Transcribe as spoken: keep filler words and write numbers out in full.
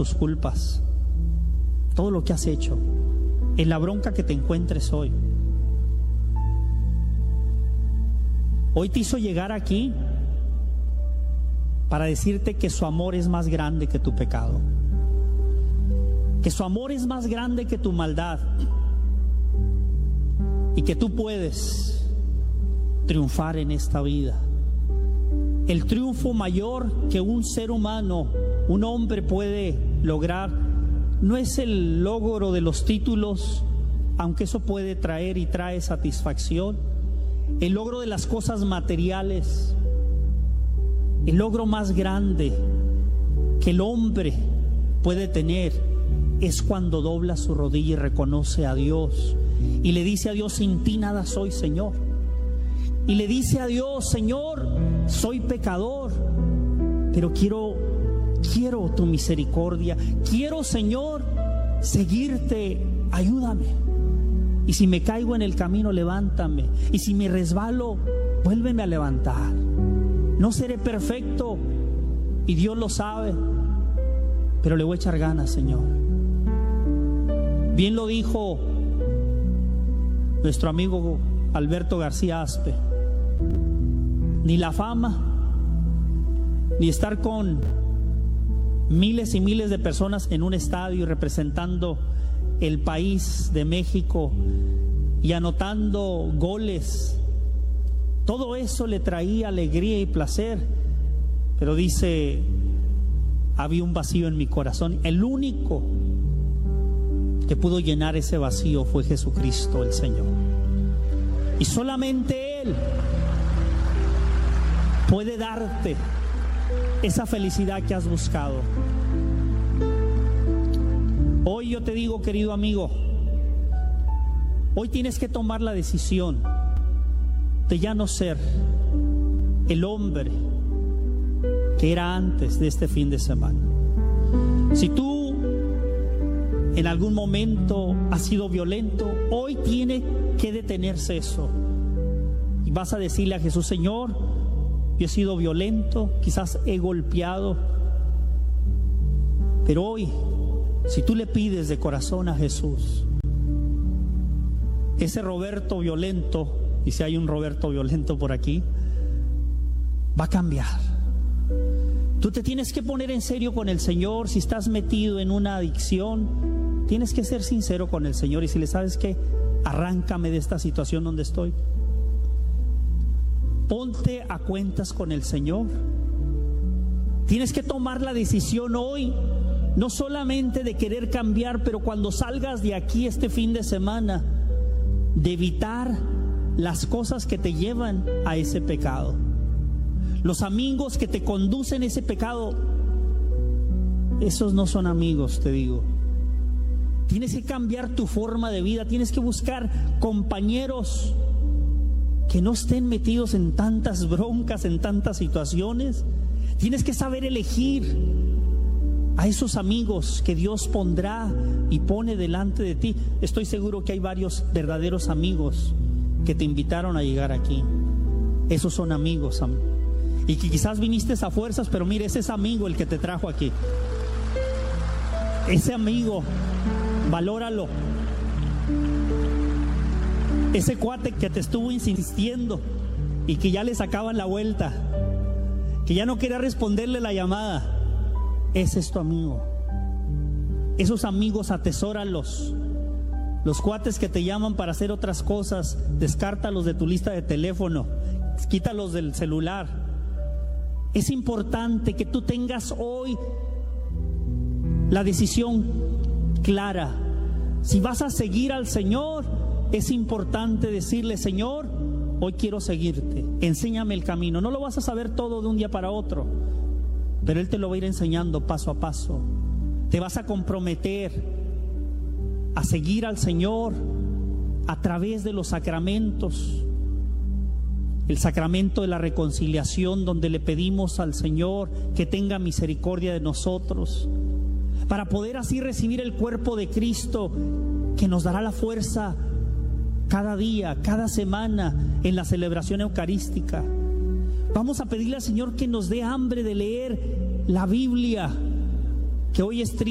tus culpas, todo lo que has hecho, en la bronca que te encuentres hoy. Hoy te hizo llegar aquí para decirte que su amor es más grande que tu pecado, que su amor es más grande que tu maldad, y que tú puedes triunfar en esta vida. El triunfo mayor que un ser humano, un hombre puede lograr, no es el logro de los títulos, aunque eso puede traer y trae satisfacción. El logro de las cosas materiales, el logro más grande que el hombre puede tener es cuando dobla su rodilla y reconoce a Dios y le dice a Dios: sin ti nada soy, Señor. Y le dice a Dios: Señor, soy pecador, pero quiero, quiero tu misericordia. Quiero, Señor, seguirte. Ayúdame. Y si me caigo en el camino, levántame. Y si me resbalo, vuélveme a levantar. No seré perfecto, y Dios lo sabe, pero le voy a echar ganas, Señor. Bien lo dijo nuestro amigo Alberto García Aspe: ni la fama, ni estar con miles y miles de personas en un estadio representando el país de México y anotando goles, todo eso le traía alegría y placer, pero dice: había un vacío en mi corazón. El único que pudo llenar ese vacío fue Jesucristo el Señor, y solamente Él puede darte esa felicidad que has buscado. Hoy yo te digo, querido amigo, hoy tienes que tomar la decisión de ya no ser el hombre que era antes de este fin de semana. Si tú en algún momento has sido violento, hoy tiene que detenerse eso, y vas a decirle a Jesús: Señor, yo he sido violento, quizás he golpeado, pero hoy, si tú le pides de corazón a Jesús, ese Roberto violento, y si hay un Roberto violento por aquí, va a cambiar. Tú te tienes que poner en serio con el Señor. Si estás metido en una adicción, tienes que ser sincero con el Señor y decirle: ¿sabes qué? Arráncame de esta situación donde estoy. Ponte a cuentas con el Señor. Tienes que tomar la decisión hoy, no solamente de querer cambiar, pero cuando salgas de aquí este fin de semana, de evitar las cosas que te llevan a ese pecado, los amigos que te conducen a ese pecado. Esos no son amigos, te digo. Tienes que cambiar tu forma de vida. Tienes que buscar compañeros que no estén metidos en tantas broncas, en tantas situaciones. Tienes que saber elegir a esos amigos que Dios pondrá y pone delante de ti. Estoy seguro que hay varios verdaderos amigos que te invitaron a llegar aquí. Esos son amigos, y que quizás viniste a fuerzas, pero mire, ese es amigo el que te trajo aquí. Ese amigo, valóralo. Ese cuate que te estuvo insistiendo y que ya le sacaban la vuelta, que ya no quería responderle la llamada, ese es tu amigo. Esos amigos, atesóralos. Los cuates que te llaman para hacer otras cosas, descártalos de tu lista de teléfono, quítalos del celular. Es importante que tú tengas hoy la decisión clara. Si vas a seguir al Señor, es importante decirle: Señor, hoy quiero seguirte, enséñame el camino. No lo vas a saber todo de un día para otro, pero Él te lo va a ir enseñando paso a paso. Te vas a comprometer a seguir al Señor a través de los sacramentos. El sacramento de la reconciliación, donde le pedimos al Señor que tenga misericordia de nosotros, para poder así recibir el cuerpo de Cristo, que nos dará la fuerza cada día, cada semana, en la celebración eucarística. Vamos a pedirle al Señor que nos dé hambre de leer la Biblia, que hoy es triste.